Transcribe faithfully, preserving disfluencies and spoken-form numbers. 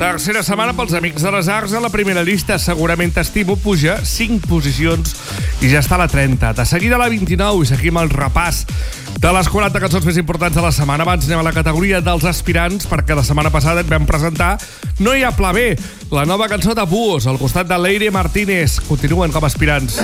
Tercera setmana pels Amics de les Arts a la primera llista. Segurament t'estimo puja cinc posicions i ja està a la trenta. De seguida a la vint-i-nou i seguim el repàs de les quaranta cançons més importants de la setmana. Abans anem a la categoria dels aspirants, perquè la setmana passada et vam presentar No hi ha pla B, la nova cançó de Buos, al costat de Leire Martínez. Continuen com a aspirants.